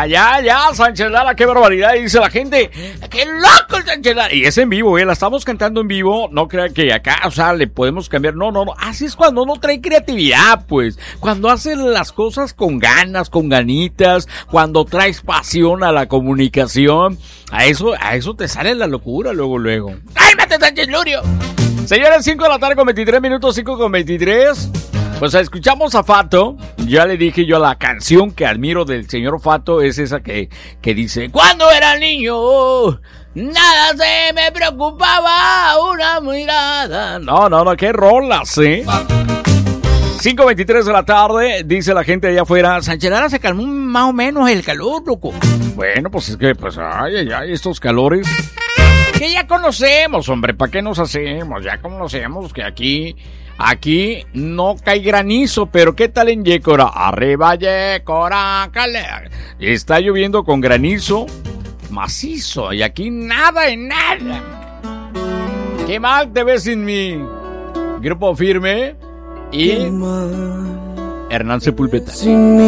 Sánchez Lara, qué barbaridad, dice la gente. ¡Qué loco el Sánchez Lara! Y es en vivo, la estamos cantando en vivo. No crean que acá, o sea, le podemos cambiar. No. Así es cuando uno trae creatividad, pues. Cuando haces las cosas con ganas, con ganitas, cuando traes pasión a la comunicación. A eso te sale la locura luego. ¡Cálmate, Sánchez Lurio! Señores, 5 de la tarde con 23 minutos, 5 con 23. Pues escuchamos a Fato. Ya le dije yo, la canción que admiro del señor Fato es esa que dice: cuando era niño, nada se me preocupaba, una mirada. No, qué rolas, 5:23 de la tarde, dice la gente allá afuera. Sánchez Lara se calmó más o menos el calor, loco. Bueno, pues es que, estos calores que ya conocemos, hombre, ¿para qué nos hacemos? Ya conocemos que aquí no cae granizo, pero ¿qué tal en Yécora? Arriba Yécora, está lloviendo con granizo macizo y aquí nada. ¿Qué mal te ves sin mi Grupo Firme y Hernán Sepúlveda?